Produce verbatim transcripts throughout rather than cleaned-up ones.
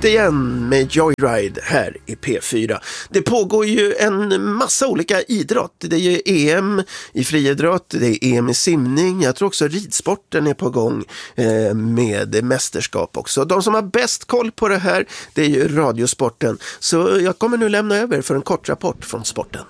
ut igen med Joyride här i P fyra. Det pågår ju en massa olika idrott. Det är ju E M i friidrott, det är E M i simning. Jag tror också ridsporten är på gång eh, med mästerskap också. De som har bäst koll på det här, det är ju radiosporten. Så jag kommer nu lämna över för en kort rapport från sporten.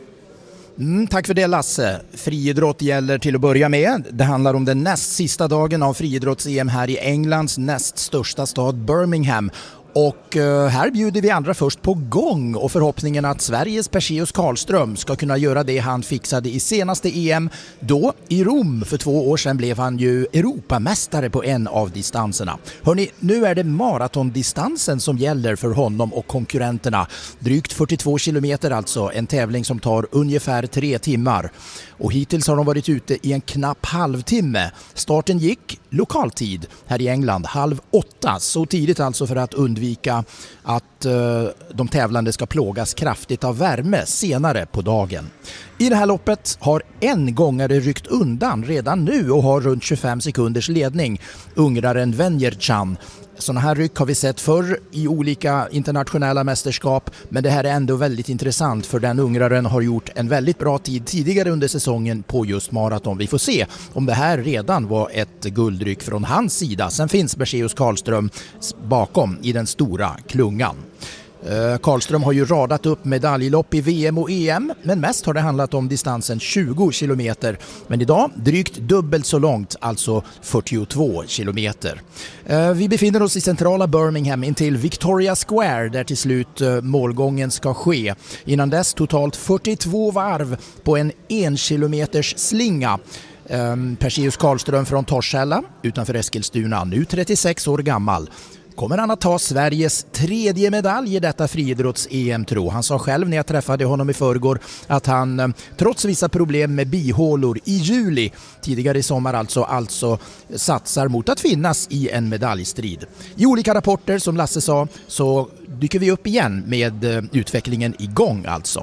Mm, tack för det Lasse. Friidrott gäller till att börja med. Det handlar om den näst sista dagen av friidrotts-E M här i Englands näst största stad Birmingham. Och uh, här bjuder vi andra först på gång och förhoppningen att Sveriges Perseus Karlström ska kunna göra det han fixade i senaste E M. Då i Rom för två år sedan blev han ju Europamästare på en av distanserna. Hörrni, nu är det maratondistansen som gäller för honom och konkurrenterna. Drygt fyrtiotvå kilometer alltså, en tävling som tar ungefär tre timmar. Och hittills har de varit ute i en knapp halvtimme. Starten gick lokaltid här i England halv åtta, så tidigt alltså för att undvika att uh, de tävlande ska plågas kraftigt av värme senare på dagen. I det här loppet har en gångare ryckt undan redan nu och har runt tjugofem sekunders ledning. Ungraren Venjercan. Sådana här ryck har vi sett förr i olika internationella mästerskap, men det här är ändå väldigt intressant för den ungraren har gjort en väldigt bra tid tidigare under säsongen på just maraton. Vi får se om det här redan var ett guldryck från hans sida. Sen finns Perseus Karlström bakom i den stora klungan. Karlström har ju radat upp medaljlopp i V M och E M, men mest har det handlat om distansen tjugo kilometer. Men idag drygt dubbelt så långt, alltså fyrtiotvå kilometer. Vi befinner oss i centrala Birmingham intill Victoria Square där till slut målgången ska ske. Innan dess totalt fyrtiotvå varv på en en kilometers slinga. Perseus Karlström från Torshälla utanför Eskilstuna, nu trettiosex år gammal. Kommer han att ta Sveriges tredje medalj i detta friidrotts-E M tro? Han sa själv när jag träffade honom i förrgår att han trots vissa problem med bihålor i juli tidigare i sommar alltså, alltså satsar mot att finnas i en medaljstrid. I olika rapporter som Lasse sa så dyker vi upp igen med utvecklingen igång alltså.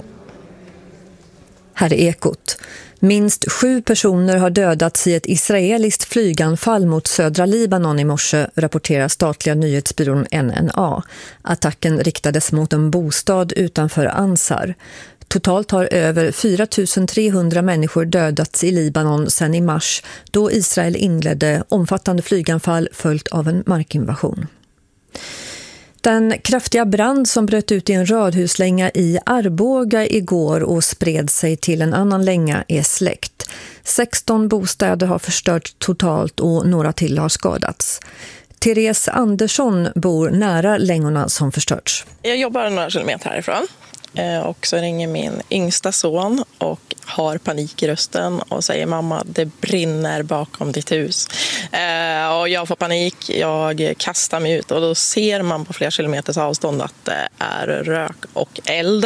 Här är Ekot. Minst sju personer har dödats i ett israeliskt flyganfall mot södra Libanon i morse, rapporterar statliga nyhetsbyrån N N A. Attacken riktades mot en bostad utanför Ansar. Totalt har över fyra tusen trehundra människor dödats i Libanon sedan i mars, då Israel inledde omfattande flyganfall följt av en markinvasion. Den kraftiga brand som bröt ut i en radhuslänga i Arboga igår och spred sig till en annan länga är släckt. sexton bostäder har förstört totalt och några till har skadats. Therese Andersson bor nära längorna som förstörts. Jag jobbar några kilometer härifrån. Och så ringer min yngsta son och har panik i rösten och säger mamma, det brinner bakom ditt hus. Och jag får panik, jag kastar mig ut och då ser man på flera kilometers avstånd att det är rök och eld.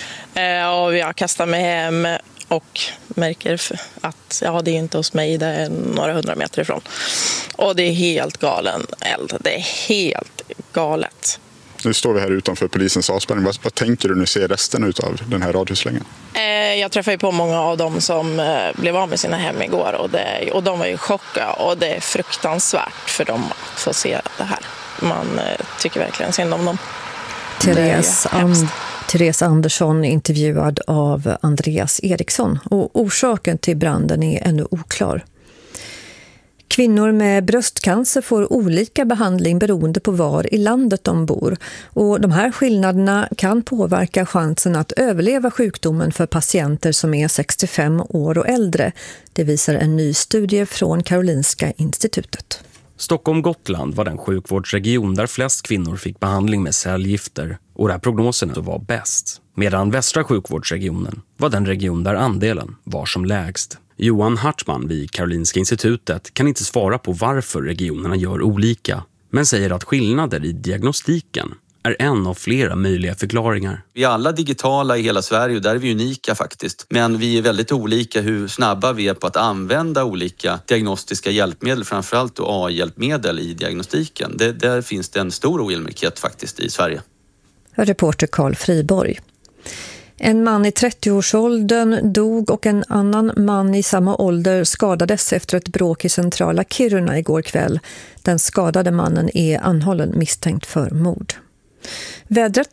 Och jag kastar mig hem och märker att ja, det är inte hos mig, det är några hundra meter ifrån. Och det är helt galen eld, det är helt galet. Nu står vi här utanför polisens avspärrning. Vad, vad tänker du när du ser resten av den här radhuslängan? Eh, jag träffade på många av dem som eh, blev av med sina hem igår. Och, det, och de var ju chockade. Och det är fruktansvärt för dem att få se det här. Man eh, tycker verkligen synd om dem. Therese, And- Therese Andersson intervjuad av Andreas Eriksson. Och orsaken till branden är ännu oklar. Kvinnor med bröstcancer får olika behandling beroende på var i landet de bor. Och de här skillnaderna kan påverka chansen att överleva sjukdomen för patienter som är sextiofem år och äldre. Det visar en ny studie från Karolinska institutet. Stockholm-Gotland var den sjukvårdsregion där flest kvinnor fick behandling med cellgifter och där prognoserna var bäst. Medan västra sjukvårdsregionen var den region där andelen var som lägst. Johan Hartman vid Karolinska institutet kan inte svara på varför regionerna gör olika, men säger att skillnader i diagnostiken är en av flera möjliga förklaringar. Vi är alla digitala i hela Sverige och där är vi unika faktiskt. Men vi är väldigt olika hur snabba vi är på att använda olika diagnostiska hjälpmedel, framförallt A I-hjälpmedel i diagnostiken. Det, där finns det en stor ojämlikhet faktiskt i Sverige. Reporter Carl Friborg. En man i trettioårsåldern dog och en annan man i samma ålder skadades efter ett bråk i centrala Kiruna igår kväll. Den skadade mannen är anhållen misstänkt för mord. Vädret